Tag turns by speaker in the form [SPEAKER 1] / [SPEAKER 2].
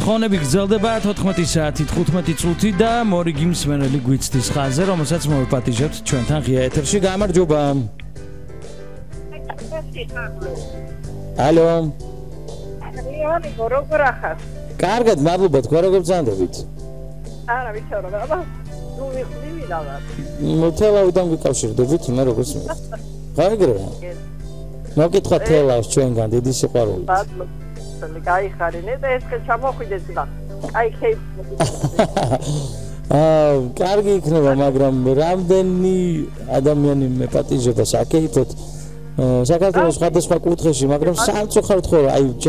[SPEAKER 1] ხონები გრძელდება 14 საათი 15 წუთი და მორიგი მსმენელი გვიცდის ხაზზე, რომელსაც მოვიპატიჟებთ ჩვენთან ღია ეთერში. გამარჯობა. ალო.
[SPEAKER 2] რიო, როგორ ახარ?
[SPEAKER 1] კარგად, მადლობა, თქვენ როგორ ბრძანდებით?
[SPEAKER 2] არა, ვიცორო, აბა, ნუ ვიხდი დავარ.
[SPEAKER 1] თელავიდან ვიკავშირდებით, მე როგორც მე. გაიგრევა? მოგკითხა თელავს ჩვენგან დიდი სიყვარული.
[SPEAKER 2] გაიხარინე და ეს ხე ჩამოხვიდეს და აი ხეი.
[SPEAKER 1] კარგი იქნება, მაგრამ რამდენი ადამიანი მეპატიჟებას აკეითოთ საქართველოს სხვადასხვა კუთხეში, მაგრამ სამწუხაროდ ხო, აი